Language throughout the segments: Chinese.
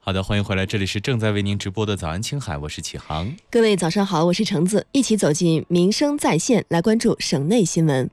好的，欢迎回来，这里是正在为您直播的早安青海，我是启航。 各位早上好，我是橙子，一起走进民生在线，来关注省内新闻。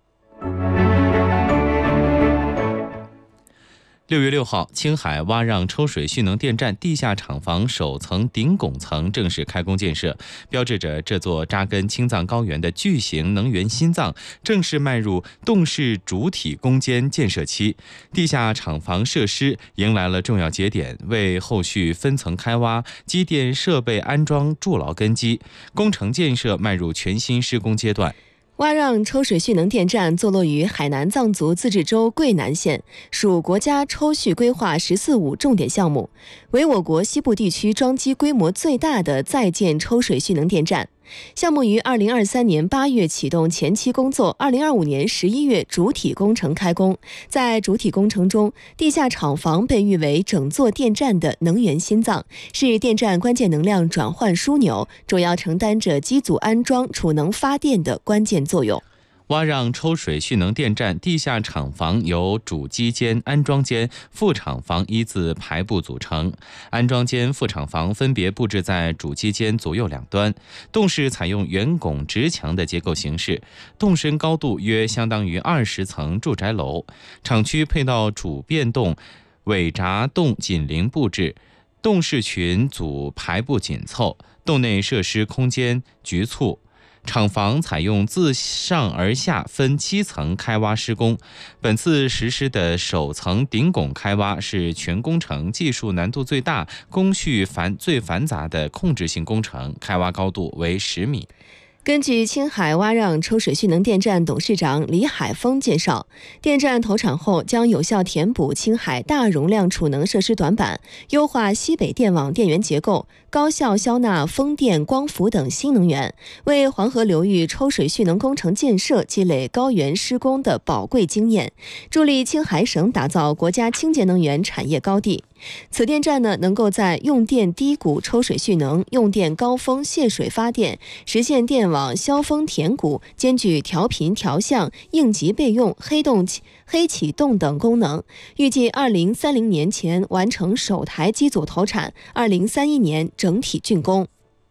6月6号，青海洼让抽水蓄能电站地下厂房首层顶拱层正式开工建设，标志着这座扎根青藏高原的巨型能源心脏正式迈入动式主体攻坚建设期。地下厂房设施迎来了重要节点，为后续分层开挖、机电设备安装筑牢根基，工程建设迈入全新施工阶段。 洼让抽水蓄能电站坐落于海南藏族自治州桂南县，属国家抽蓄规划“14·5”重点项目，为我国西部地区装机规模最大的在建抽水蓄能电站。项目于2023年8月启动前期工作，2025年11月主体工程开工。在主体工程中，地下厂房被誉为整座电站的能源心脏，是电站关键能量转换枢纽，主要承担着机组安装、储能发电的关键作用。 洼让抽水蓄能电站地下厂房由主机间、安装间、副厂房一字排布组成，安装间、副厂房分别布置在主机间左右两端，洞室采用圆拱直墙的结构形式，洞深高度约相当于20层住宅楼。厂区配套主变洞、尾闸洞紧邻布置，洞室群组排布紧凑，洞内设施空间局促。厂房采用自上而下分7层开挖施工，本次实施的首层顶拱开挖是全工程技术难度最大、工序最繁杂的控制性工程，开挖高度为10米。 根据青海洼让抽水蓄能电站董事长李海峰介绍，电站投产后将有效填补青海大容量储能设施短板，优化西北电网电源结构，高效消纳风电、光伏等新能源，为黄河流域抽水蓄能工程建设积累高原施工的宝贵经验，助力青海省打造国家清洁能源产业高地。此电站能够在用电低谷抽水蓄能、用电高峰泄水发电，实现电网消峰填谷，兼具调频调向、应急备用、黑启动等功能。预计2030年前完成首台机组投产，2031年整体竣工。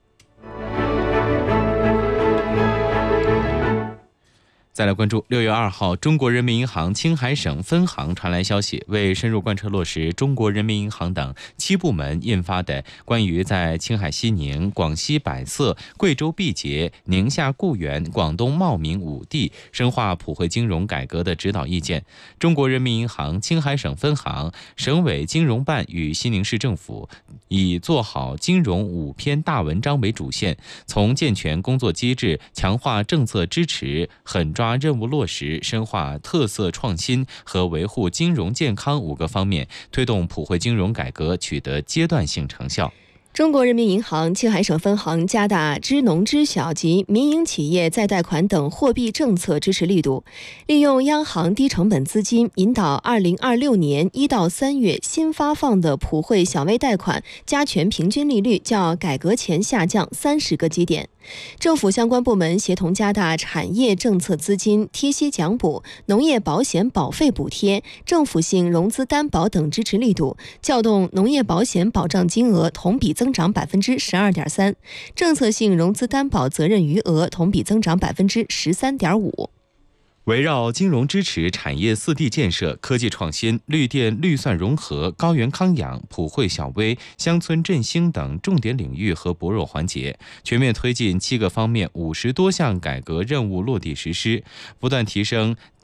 再来关注6月2号，中国人民银行青海省分行传来消息，为深入贯彻落实中国人民银行等7部门印发的关于在青海西宁、广西百色、贵州毕节、宁夏固原、广东茂名5地深化普惠金融改革的指导意见，中国人民银行青海省分行、省委金融办与西宁市政府以做好金融5篇大文章为主线，从健全工作机制、强化政策支持、狠抓任务落实、深化特色创新和维护金融健康5个方面，推动普惠金融改革取得阶段性成效。 中国人民银行青海省分行加大支农支小及民营企业再贷款等货币政策支持力度，利用央行低成本资金引导2026年1到3月新发放的普惠小微贷款加权平均利率较改革前下降30个基点。政府相关部门协同加大产业政策资金、贴息奖补、农业保险保费补贴、政府性融资担保等支持力度，撬动农业保险保障金额同比增长12.3%，政策性融资担保责任余额同比增长13.5%。 围绕金融支持产业4地建设、科技创新、绿电绿算融合、高原康养、普惠小微、乡村振兴等重点领域和薄弱环节，全面推进7个方面50多项改革任务落地实施，不断提升